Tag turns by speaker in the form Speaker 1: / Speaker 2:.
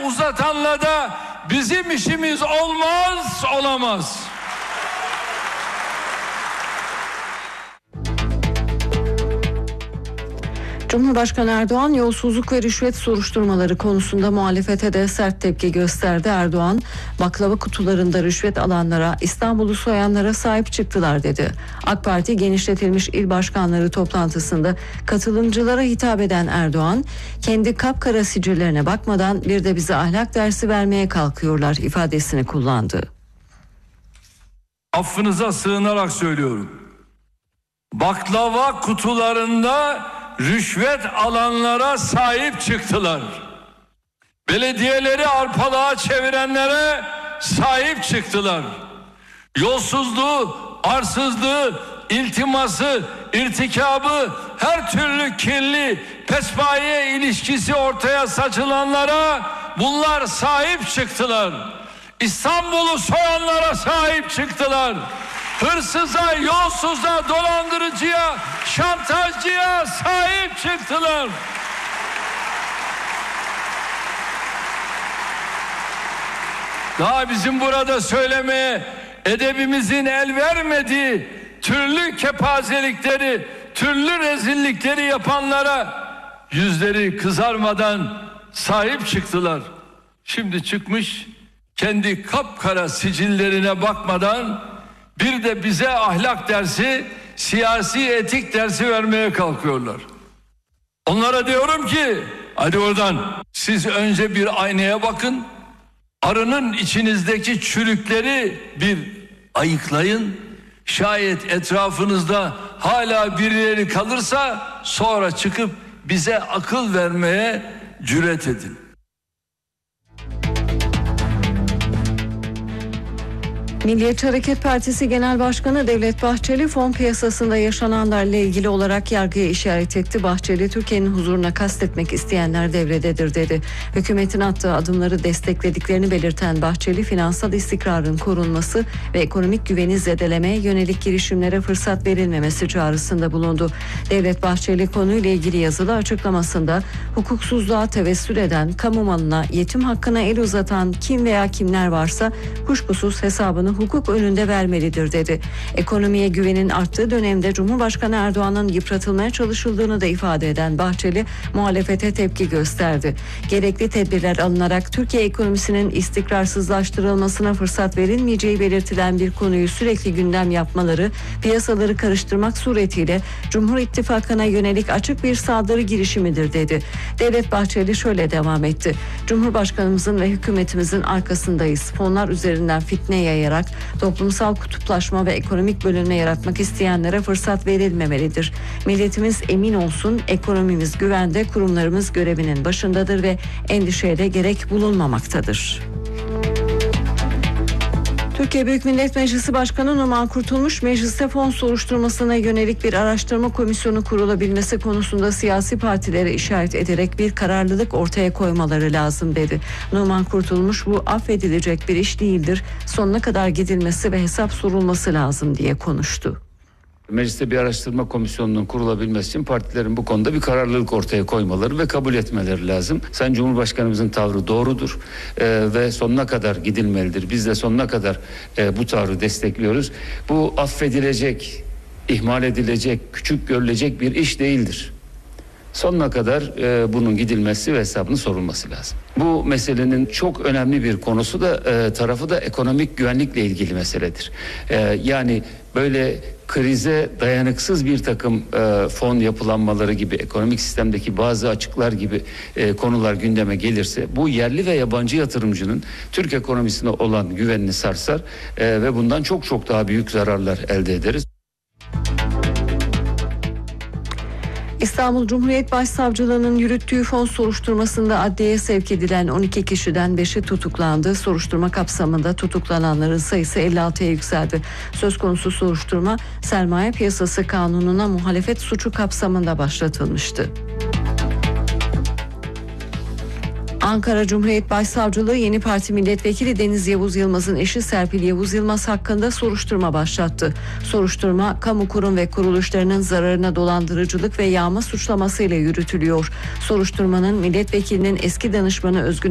Speaker 1: uzatanla da bizim işimiz olmaz, olamaz.
Speaker 2: Cumhurbaşkanı Erdoğan yolsuzluk ve rüşvet soruşturmaları konusunda muhalefete de sert tepki gösterdi. Erdoğan, baklava kutularında rüşvet alanlara, İstanbul'u soyanlara sahip çıktılar dedi. AK Parti genişletilmiş il başkanları toplantısında katılımcılara hitap eden Erdoğan, kendi kapkara sicillerine bakmadan bir de bize ahlak dersi vermeye kalkıyorlar ifadesini kullandı.
Speaker 1: Affınıza sığınarak söylüyorum. Baklava kutularında rüşvet alanlara sahip çıktılar. Belediyeleri arpalığa çevirenlere sahip çıktılar. Yolsuzluğu, arsızlığı, iltiması, irtikabı, her türlü kirli pespaye ilişkisi ortaya saçılanlara bunlar sahip çıktılar. İstanbul'u soyanlara sahip çıktılar. Hırsıza, yolsuza, dolandırıcıya, şantajcıya sahip çıktılar. Daha bizim burada söylemeye edebimizin el vermediği türlü kepazelikleri, türlü rezillikleri yapanlara yüzleri kızarmadan sahip çıktılar. Şimdi çıkmış kendi kapkara sicillerine bakmadan bir de bize ahlak dersi, siyasi etik dersi vermeye kalkıyorlar. Onlara diyorum ki, hadi oradan siz önce bir aynaya bakın. Arının içinizdeki çürükleri bir ayıklayın. Şayet etrafınızda hala birileri kalırsa sonra çıkıp bize akıl vermeye cüret edin.
Speaker 2: Milliyetçi Hareket Partisi Genel Başkanı Devlet Bahçeli fon piyasasında yaşananlarla ilgili olarak yargıya işaret etti. Bahçeli, Türkiye'nin huzuruna kastetmek isteyenler devrededir dedi. Hükümetin attığı adımları desteklediklerini belirten Bahçeli, finansal istikrarın korunması ve ekonomik güveni zedelemeye yönelik girişimlere fırsat verilmemesi çağrısında bulundu. Devlet Bahçeli konuyla ilgili yazılı açıklamasında hukuksuzluğa tevessül eden, kamu malına, yetim hakkına el uzatan kim veya kimler varsa kuşkusuz hesabını hukuk önünde vermelidir dedi. Ekonomiye güvenin arttığı dönemde Cumhurbaşkanı Erdoğan'ın yıpratılmaya çalışıldığını da ifade eden Bahçeli muhalefete tepki gösterdi. Gerekli tedbirler alınarak Türkiye ekonomisinin istikrarsızlaştırılmasına fırsat verilmeyeceği belirtilen bir konuyu sürekli gündem yapmaları, piyasaları karıştırmak suretiyle Cumhur İttifakı'na yönelik açık bir saldırı girişimidir dedi. Devlet Bahçeli şöyle devam etti. Cumhurbaşkanımızın ve hükümetimizin arkasındayız. Fonlar üzerinden fitne yayarak toplumsal kutuplaşma ve ekonomik bölünme yaratmak isteyenlere fırsat verilmemelidir. Milletimiz emin olsun, ekonomimiz güvende, kurumlarımız görevinin başındadır ve endişeye de gerek bulunmamaktadır. Türkiye Büyük Millet Meclisi Başkanı Numan Kurtulmuş, mecliste fon soruşturmasına yönelik bir araştırma komisyonu kurulabilmesi konusunda siyasi partilere işaret ederek bir kararlılık ortaya koymaları lazım dedi. Numan Kurtulmuş, bu affedilecek bir iş değildir, sonuna kadar gidilmesi ve hesap sorulması lazım diye konuştu.
Speaker 3: Mecliste bir araştırma komisyonunun kurulabilmesi için partilerin bu konuda bir kararlılık ortaya koymaları ve kabul etmeleri lazım. Sayın Cumhurbaşkanımızın tavrı doğrudur ve sonuna kadar gidilmelidir. Biz de sonuna kadar bu tavrı destekliyoruz. Bu affedilecek, ihmal edilecek, küçük görülecek bir iş değildir. Sonuna kadar bunun gidilmesi ve hesabının sorulması lazım. Bu meselenin çok önemli bir konusu da tarafı da ekonomik güvenlikle ilgili meseledir. Yani böyle krize dayanıksız bir takım fon yapılanmaları gibi, ekonomik sistemdeki bazı açıklar gibi konular gündeme gelirse bu yerli ve yabancı yatırımcının Türk ekonomisine olan güvenini sarsar ve bundan çok çok daha büyük zararlar elde ederiz.
Speaker 2: İstanbul Cumhuriyet Başsavcılığı'nın yürüttüğü fon soruşturmasında adliyeye sevk edilen 12 kişiden 5'i tutuklandı. Soruşturma kapsamında tutuklananların sayısı 56'ya yükseldi. Söz konusu soruşturma Sermaye Piyasası Kanunu'na muhalefet suçu kapsamında başlatılmıştı. Ankara Cumhuriyet Başsavcılığı Yeni Parti Milletvekili Deniz Yavuz Yılmaz'ın eşi Serpil Yavuz Yılmaz hakkında soruşturma başlattı. Soruşturma, kamu kurum ve kuruluşlarının zararına dolandırıcılık ve yağma suçlamasıyla yürütülüyor. Soruşturmanın milletvekilinin eski danışmanı Özgün